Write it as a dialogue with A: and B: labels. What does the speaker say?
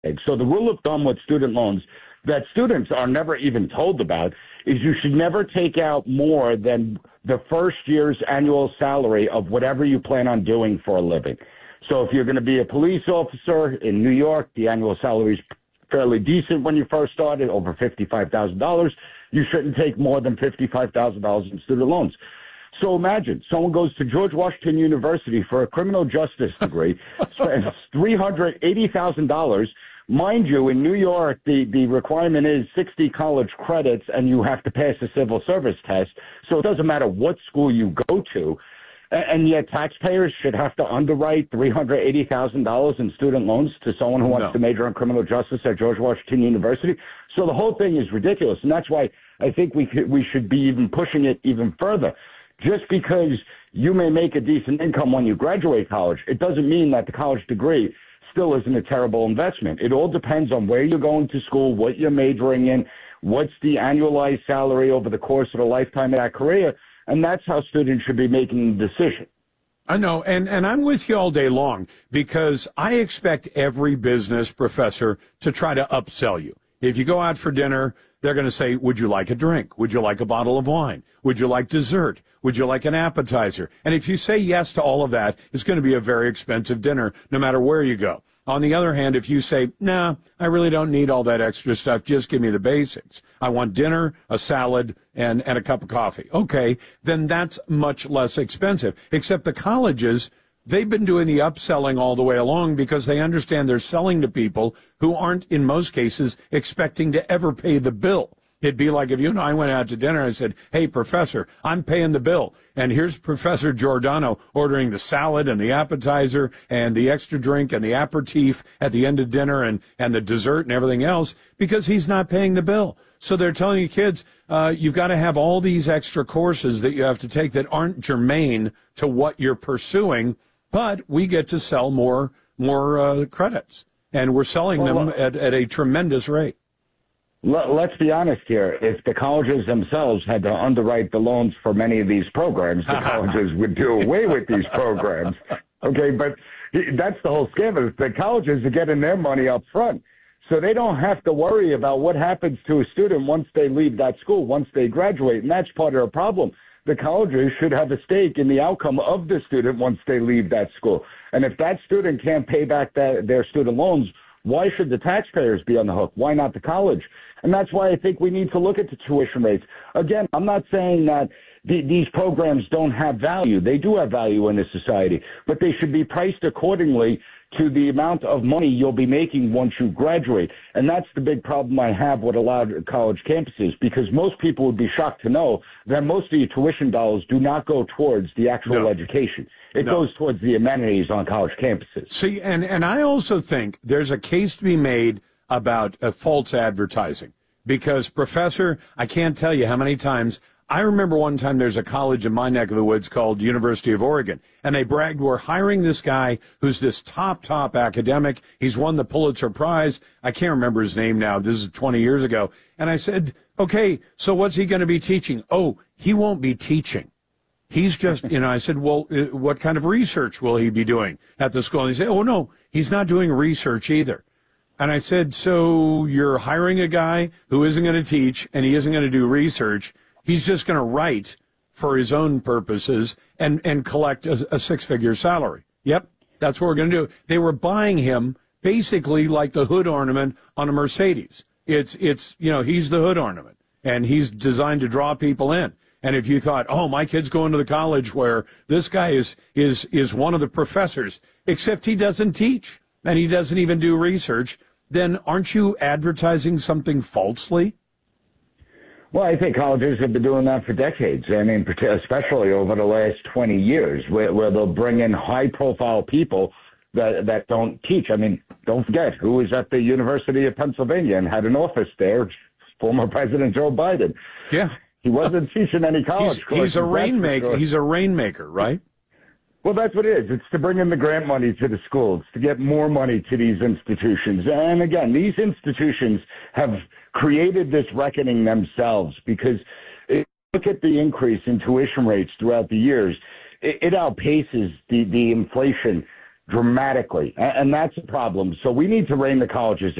A: So the rule of thumb with student loans that students are never even told about is you should never take out more than the first year's annual salary of whatever you plan on doing for a living. So if you're going to be a police officer in New York, the annual salary is fairly decent when you first started, over $55,000. You shouldn't take more than $55,000 in student loans. So imagine someone goes to George Washington University for a criminal justice degree, spends $380,000. Mind you, in New York, the requirement is 60 college credits, and you have to pass a civil service test. So it doesn't matter what school you go to. And yet taxpayers should have to underwrite $380,000 in student loans to someone who wants to major in criminal justice at George Washington University. So the whole thing is ridiculous. And that's why I think we should be even pushing it even further. Just because you may make a decent income when you graduate college, it doesn't mean that the college degree still isn't a terrible investment. It all depends on where you're going to school, what you're majoring in, what's the annualized salary over the course of a lifetime of that career, and that's how students should be making the decision.
B: I know, and I'm with you all day long because I expect every business professor to try to upsell you. If you go out for dinner, they're going to say, would you like a drink? Would you like a bottle of wine? Would you like dessert? Would you like an appetizer? And if you say yes to all of that, it's going to be a very expensive dinner no matter where you go. On the other hand, if you say, nah, I really don't need all that extra stuff, just give me the basics. I want dinner, a salad, and a cup of coffee. Okay, then that's much less expensive. Except the colleges, they've been doing the upselling all the way along because they understand they're selling to people who aren't, in most cases, expecting to ever pay the bill. It'd be like if you and I went out to dinner and said, hey, professor, I'm paying the bill. And here's Professor Giordano ordering the salad and the appetizer and the extra drink and the aperitif at the end of dinner and the dessert and everything else because he's not paying the bill. So they're telling you kids, you've got to have all these extra courses that you have to take that aren't germane to what you're pursuing, but we get to sell more credits. And we're selling them at a tremendous rate.
A: Let's be honest here. If the colleges themselves had to underwrite the loans for many of these programs, the colleges would do away with these programs. Okay, but that's the whole scam. The colleges are getting their money up front. So they don't have to worry about what happens to a student once they leave that school, once they graduate. And that's part of the problem. The colleges should have a stake in the outcome of the student once they leave that school. And if that student can't pay back their student loans, why should the taxpayers be on the hook? Why not the college? And that's why I think we need to look at the tuition rates. Again, I'm not saying that these programs don't have value. They do have value in this society, but they should be priced accordingly to the amount of money you'll be making once you graduate. And that's the big problem I have with a lot of college campuses, because most people would be shocked to know that most of your tuition dollars do not go towards the actual education. It goes towards the amenities on college campuses.
B: See, and I also think there's a case to be made about false advertising. Because, Professor, I can't tell you how many times. I remember one time there's a college in my neck of the woods called University of Oregon, and they bragged, we're hiring this guy who's this top academic. He's won the Pulitzer Prize. I can't remember his name now. This is 20 years ago. And I said, okay, so what's he going to be teaching? Oh, he won't be teaching. He's just, I said, well, what kind of research will he be doing at the school? And he said, oh, no, he's not doing research either. And I said, so you're hiring a guy who isn't going to teach and he isn't going to do research. He's just going to write for his own purposes and collect a six-figure salary. Yep, that's what we're going to do. They were buying him basically like the hood ornament on a Mercedes. It's he's the hood ornament, and he's designed to draw people in. And if you thought, oh, my kid's going to the college where this guy is one of the professors, except he doesn't teach and he doesn't even do research, then aren't you advertising something falsely?
A: Well, I think colleges have been doing that for decades. I mean, especially over the last 20 years, where they'll bring in high-profile people that don't teach. I mean, don't forget who was at the University of Pennsylvania and had an office there, former President Joe Biden.
B: Yeah.
A: He wasn't teaching any college courses.
B: He's a rainmaker. Sure. He's a rainmaker, right?
A: Well, that's what it is. It's to bring in the grant money to the schools, to get more money to these institutions. And again, these institutions have created this reckoning themselves, because if you look at the increase in tuition rates throughout the years, it outpaces the inflation dramatically, and that's a problem. So we need to rein the colleges